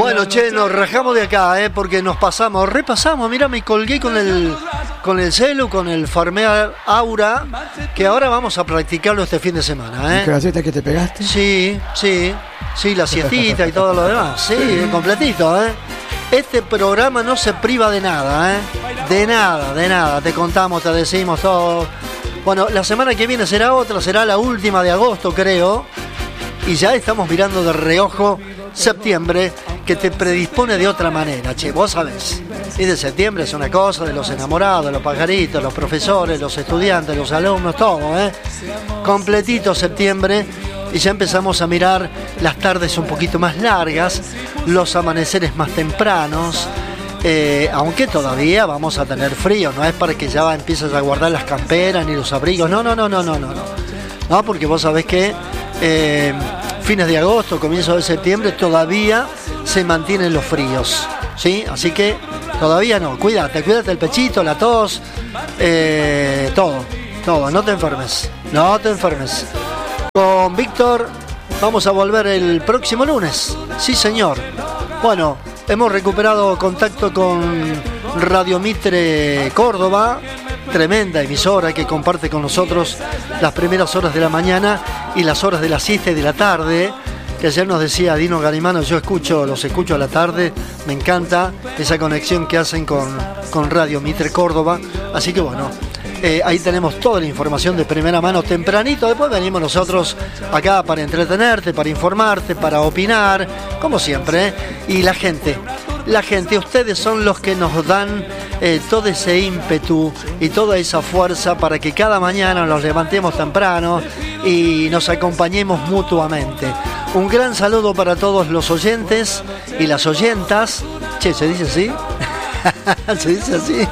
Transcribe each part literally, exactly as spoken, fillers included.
Bueno, che, nos rajamos de acá, eh, porque nos pasamos, repasamos, mira, me colgué con el con el celu, con el Farmear Aura, que ahora vamos a practicarlo este fin de semana, ¿eh? ¿La siesta que te pegaste? Sí, sí, sí, la siestita y todo lo demás, sí, completito, ¿eh? Este programa no se priva de nada, ¿eh? De nada, de nada, te contamos, te decimos todo. Bueno, la semana que viene será otra, será la última de agosto, creo, y ya estamos mirando de reojo septiembre, que te predispone de otra manera, che, vos sabés. Y de septiembre es una cosa de los enamorados, los pajaritos, los profesores, los estudiantes, los alumnos, todo, ¿eh? Completito septiembre, y ya empezamos a mirar las tardes un poquito más largas, los amaneceres más tempranos, eh, aunque todavía vamos a tener frío, no es para que ya empieces a guardar las camperas ni los abrigos, no, no, no, no, no, no, no, no, porque vos sabés que eh, fines de agosto, comienzo de septiembre, todavía se mantienen los fríos, ¿sí? Así que todavía no, cuídate, cuídate el pechito, la tos, eh, todo, todo, no te enfermes, no te enfermes. Con Víctor vamos a volver el próximo lunes, sí señor. Bueno, hemos recuperado contacto con Radio Mitre Córdoba, tremenda emisora que comparte con nosotros las primeras horas de la mañana y las horas de la siesta y de la tarde, que ayer nos decía Dino Garimano, yo escucho, los escucho a la tarde, me encanta esa conexión que hacen con, con Radio Mitre Córdoba, así que bueno, eh, ahí tenemos toda la información de primera mano tempranito, después venimos nosotros acá para entretenerte, para informarte, para opinar, como siempre, ¿eh? Y la gente, la gente, ustedes son los que nos dan eh, todo ese ímpetu y toda esa fuerza para que cada mañana nos levantemos temprano y nos acompañemos mutuamente. Un gran saludo para todos los oyentes y las oyentas. Che, ¿se dice así? ¿Se dice así?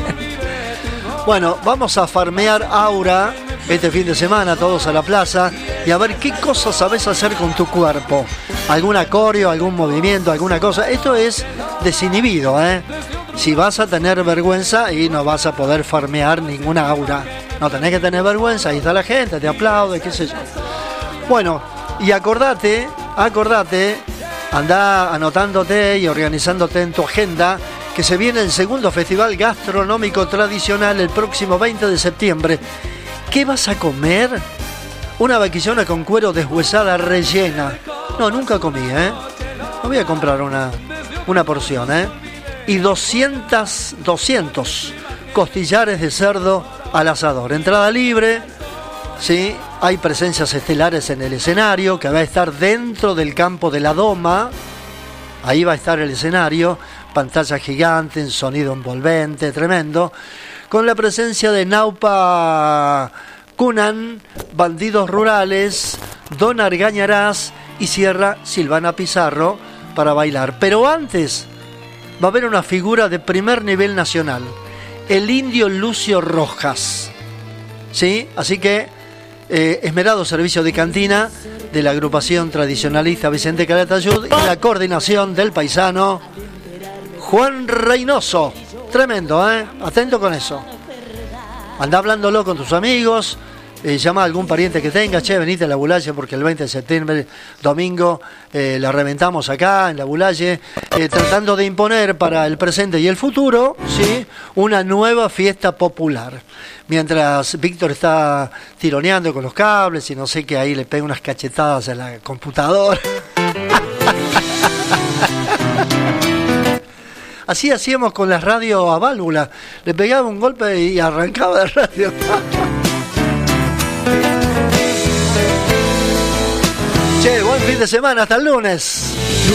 Bueno, vamos a farmear Aura este fin de semana, todos a la plaza, y a ver qué cosas sabes hacer con tu cuerpo. Algún acorio, algún movimiento, alguna cosa. Esto es desinhibido, ¿eh? Si vas a tener vergüenza y no vas a poder farmear ninguna aura. No tenés que tener vergüenza, ahí está la gente, te aplaude, qué sé yo. Bueno, y acordate, acordate, andá anotándote y organizándote en tu agenda, que se viene el segundo Festival Gastronómico Tradicional el próximo veinte de septiembre. ¿Qué vas a comer? Una vaquillona con cuero deshuesada rellena. No, nunca comí, ¿eh? Me voy a comprar una, una porción, ¿eh? Y doscientos, doscientos costillares de cerdo al asador. Entrada libre, ¿sí? Hay presencias estelares en el escenario, que va a estar dentro del campo de la Doma. Ahí va a estar el escenario, pantalla gigante, sonido envolvente, tremendo. Con la presencia de Naupa Cunan, Bandidos Rurales, Don Argañarás y cierra Silvana Pizarro para bailar. Pero antes va a haber una figura de primer nivel nacional, el indio Lucio Rojas, ¿sí? Así que eh, esmerado servicio de cantina de la agrupación tradicionalista Vicente Calatayud y la coordinación del paisano Juan Reynoso. Tremendo, ¿eh? Atento con eso. Anda hablándolo con tus amigos, eh, llama a algún pariente que tengas, che, venite a la Bulaye porque el veinte de septiembre, domingo, eh, la reventamos acá en la Bulaye, eh, tratando de imponer para el presente y el futuro, ¿sí?, una nueva fiesta popular. Mientras Víctor está tironeando con los cables y no sé qué, ahí le pega unas cachetadas a la computadora. Así hacíamos con las radios a válvula. Le pegaba un golpe y arrancaba de radio. Che, buen fin de semana, hasta el lunes.